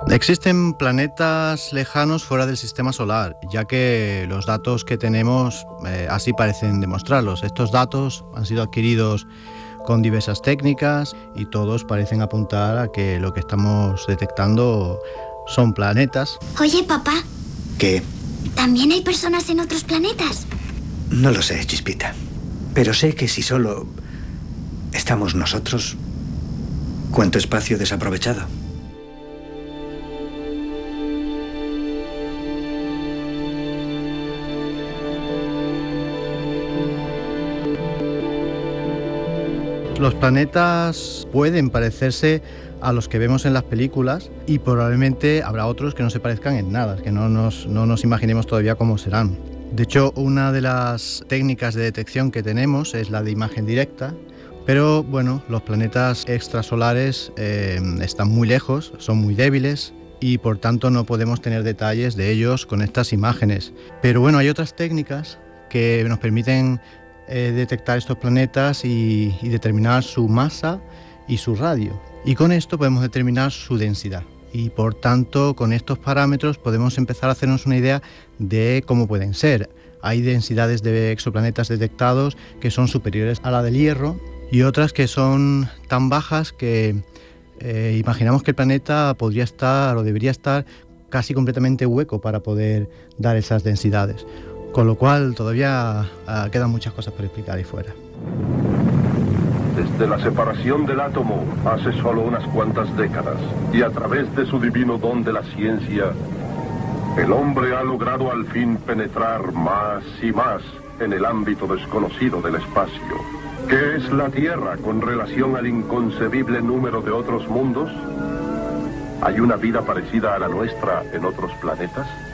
Existen planetas lejanos fuera del sistema solar, ya que los datos que tenemos así parecen demostrarlos. Estos datos han sido adquiridos con diversas técnicas y todos parecen apuntar a que lo que estamos detectando son planetas. Oye, papá. ¿Qué? ¿También hay personas en otros planetas? No lo sé, Chispita. Pero sé que si solo estamos nosotros, ¿cuánto espacio desaprovechado? Los planetas pueden parecerse a los que vemos en las películas y probablemente habrá otros que no se parezcan en nada, que no nos imaginemos todavía cómo serán. De hecho, una de las técnicas de detección que tenemos es la de imagen directa, pero bueno, los planetas extrasolares están muy lejos, son muy débiles y por tanto no podemos tener detalles de ellos con estas imágenes. Pero bueno, hay otras técnicas que nos permiten detectar estos planetas y determinar su masa y su radio. Y con esto podemos determinar su densidad. Y por tanto, con estos parámetros podemos empezar a hacernos una idea de cómo pueden ser. Hay densidades de exoplanetas detectados que son superiores a la del Hierro y otras que son tan bajas que imaginamos que el planeta podría estar o debería estar casi completamente hueco para poder dar esas densidades. Con lo cual todavía quedan muchas cosas por explicar ahí fuera. Desde la separación del átomo hace solo unas cuantas décadas, y a través de su divino don de la ciencia, el hombre ha logrado al fin penetrar más y más en el ámbito desconocido del espacio. ¿Qué es la Tierra con relación al inconcebible número de otros mundos? ¿Hay una vida parecida a la nuestra en otros planetas?